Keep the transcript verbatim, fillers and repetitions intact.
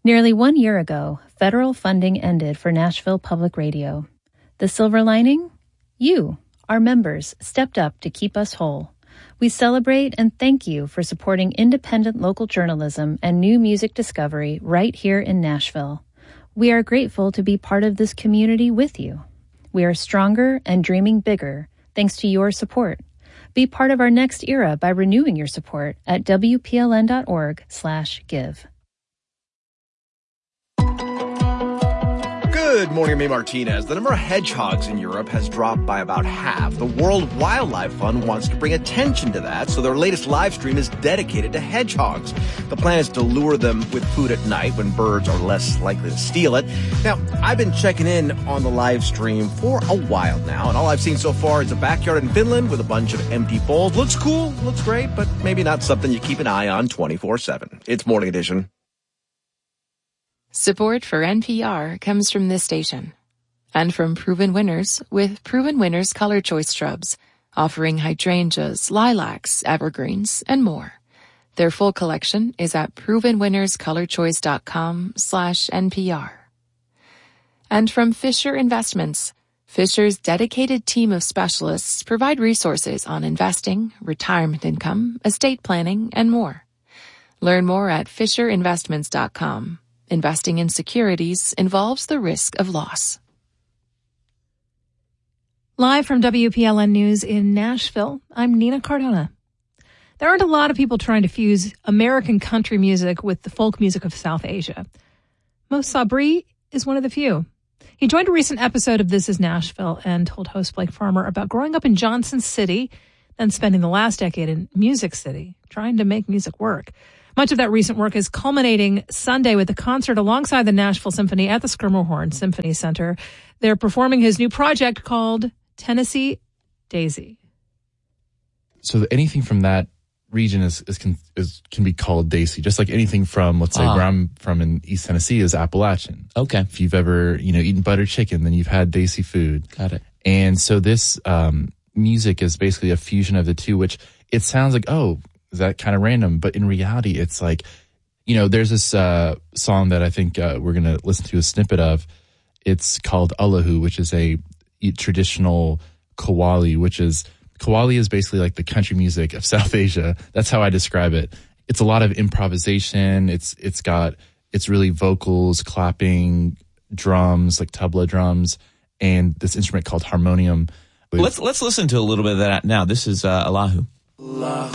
Nearly one year ago, federal funding ended for Nashville Public Radio. The silver lining? You, our members, stepped up to keep us whole. We celebrate and thank you for supporting independent local journalism and new music discovery right here in Nashville. We are grateful to be part of this community with you. We are stronger and dreaming bigger thanks to your support. Be part of our next era by renewing your support at W P L N dot org slash give. Good morning, I'm May Martinez. The number of hedgehogs in Europe has dropped by about half. The World Wildlife Fund wants to bring attention to that, so their latest live stream is dedicated to hedgehogs. The plan is to lure them with food at night when birds are less likely to steal it. Now, I've been checking in on the live stream for a while now, and all I've seen so far is a backyard in Finland with a bunch of empty bowls. Looks cool, looks great, but maybe not something you keep an eye on twenty-four seven. It's Morning Edition. Support for N P R comes from this station and from Proven Winners with Proven Winners Color Choice Shrubs, offering hydrangeas, lilacs, evergreens, and more. Their full collection is at proven winners color choice dot com slash N P R. And from Fisher Investments, Fisher's dedicated team of specialists provide resources on investing, retirement income, estate planning, and more. Learn more at fisher investments dot com. Investing in securities involves the risk of loss. Live from W P L N News in Nashville, I'm Nina Cardona. There aren't a lot of people trying to fuse American country music with the folk music of South Asia. Mo Sabri is one of the few. He joined a recent episode of This Is Nashville and told host Blake Farmer about growing up in Johnson City, then spending the last decade in Music City, trying to make music work. Much of that recent work is culminating Sunday with a concert alongside the Nashville Symphony at the Schermerhorn Symphony Center. They're performing his new project called Tennessee Daisy. So anything from that region is, is, can, is can be called Daisy, just like anything from, let's say, uh-huh. where I'm from in East Tennessee is Appalachian. Okay. If you've ever, you know, eaten buttered chicken, then you've had Daisy food. Got it. And so this um, music is basically a fusion of the two, which it sounds like, oh, is that kind of random? But in reality, it's like, you know, there's this uh, song that I think uh, we're going to listen to a snippet of. It's called Allahu, which is a traditional Qawwali, which is, Qawwali is basically like the country music of South Asia. That's how I describe it. It's a lot of improvisation. It's It's got, it's really vocals, clapping, drums, like tabla drums, and this instrument called harmonium. Let's, let's listen to a little bit of that now. This is uh, Allahu. Allah.